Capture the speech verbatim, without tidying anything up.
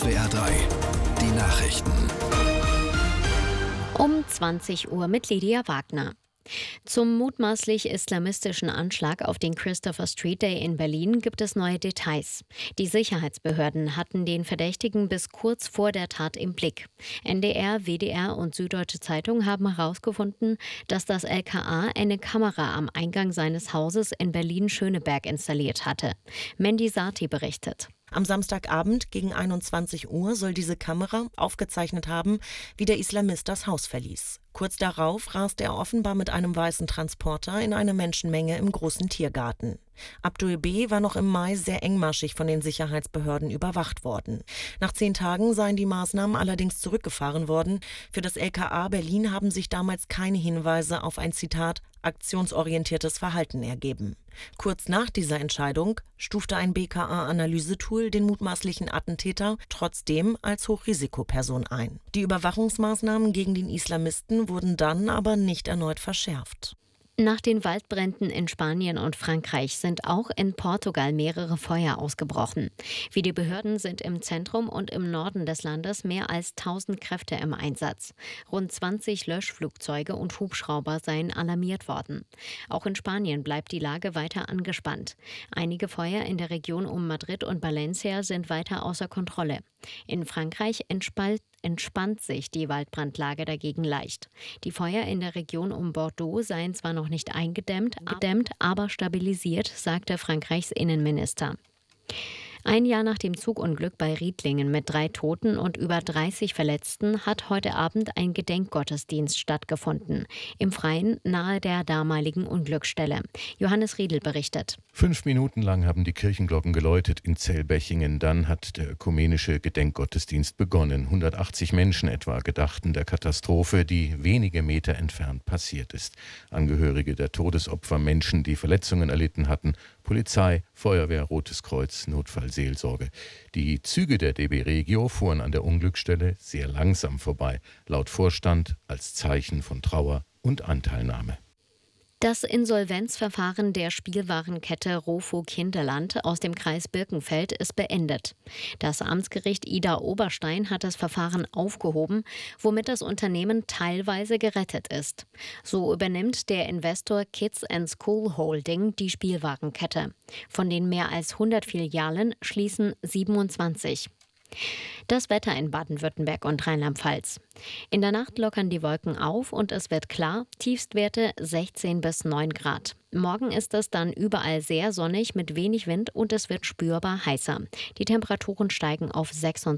S W R drei, die Nachrichten. Um zwanzig Uhr mit Lydia Wagner. Zum mutmaßlich islamistischen Anschlag auf den Christopher Street Day in Berlin gibt es neue Details. Die Sicherheitsbehörden hatten den Verdächtigen bis kurz vor der Tat im Blick. N D R, W D R und Süddeutsche Zeitung haben herausgefunden, dass das L K A eine Kamera am Eingang seines Hauses in Berlin-Schöneberg installiert hatte. Mandy Sati berichtet. Am Samstagabend gegen einundzwanzig Uhr soll diese Kamera aufgezeichnet haben, wie der Islamist das Haus verließ. Kurz darauf raste er offenbar mit einem weißen Transporter in eine Menschenmenge im großen Tiergarten. Abdul B. war noch im Mai sehr engmaschig von den Sicherheitsbehörden überwacht worden. Nach zehn Tagen seien die Maßnahmen allerdings zurückgefahren worden. Für das L K A Berlin haben sich damals keine Hinweise auf ein, Zitat, aktionsorientiertes Verhalten ergeben. Kurz nach dieser Entscheidung stufte ein B K A-Analysetool den mutmaßlichen Attentäter trotzdem als Hochrisikoperson ein. Die Überwachungsmaßnahmen gegen den Islamisten wurden dann aber nicht erneut verschärft. Nach den Waldbränden in Spanien und Frankreich sind auch in Portugal mehrere Feuer ausgebrochen. Wie die Behörden sind im Zentrum und im Norden des Landes mehr als tausend Kräfte im Einsatz. Rund zwanzig Löschflugzeuge und Hubschrauber seien alarmiert worden. Auch in Spanien bleibt die Lage weiter angespannt. Einige Feuer in der Region um Madrid und Valencia sind weiter außer Kontrolle. In Frankreich entspalt entspannt sich die Waldbrandlage dagegen leicht. Die Feuer in der Region um Bordeaux seien zwar noch nicht eingedämmt, gedämmt, aber stabilisiert, sagte Frankreichs Innenminister. Ein Jahr nach dem Zugunglück bei Riedlingen mit drei Toten und über dreißig Verletzten hat heute Abend ein Gedenkgottesdienst stattgefunden. Im Freien nahe der damaligen Unglücksstelle. Johannes Riedl berichtet. Fünf Minuten lang haben die Kirchenglocken geläutet in Zellbechingen. Dann hat der ökumenische Gedenkgottesdienst begonnen. hundertachtzig Menschen etwa gedachten der Katastrophe, die wenige Meter entfernt passiert ist. Angehörige der Todesopfer, Menschen, die Verletzungen erlitten hatten, Polizei, Feuerwehr, Rotes Kreuz, Notfallseelsorge. Die Züge der D B Regio fuhren an der Unglücksstelle sehr langsam vorbei, laut Vorstand als Zeichen von Trauer und Anteilnahme. Das Insolvenzverfahren der Spielwarenkette Rofo Kinderland aus dem Kreis Birkenfeld ist beendet. Das Amtsgericht Idar-Oberstein hat das Verfahren aufgehoben, womit das Unternehmen teilweise gerettet ist. So übernimmt der Investor Kids and School Holding die Spielwarenkette. Von den mehr als hundert Filialen schließen siebenundzwanzig. Das Wetter in Baden-Württemberg und Rheinland-Pfalz. In der Nacht lockern die Wolken auf und es wird klar, Tiefstwerte sechzehn bis neun Grad. Morgen ist es dann überall sehr sonnig mit wenig Wind und es wird spürbar heißer. Die Temperaturen steigen auf sechsundzwanzig